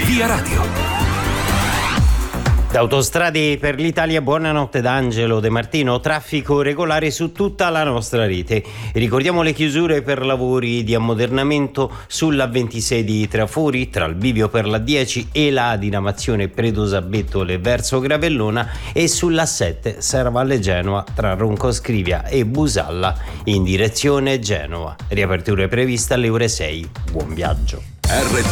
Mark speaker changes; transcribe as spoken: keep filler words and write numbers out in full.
Speaker 1: Via Radio.
Speaker 2: Da Autostrade per l'Italia, buonanotte da Angelo De Martino. Traffico regolare su tutta la nostra rete. Ricordiamo le chiusure per lavori di ammodernamento sulla ventisei di Trafori, tra il bivio per la dieci e la dinamazione Predosabettole verso Gravellona, e sulla sette Serravalle Genoa tra Roncoscrivia e Busalla in direzione Genova. Riapertura prevista alle ore sei. Buon viaggio.
Speaker 1: R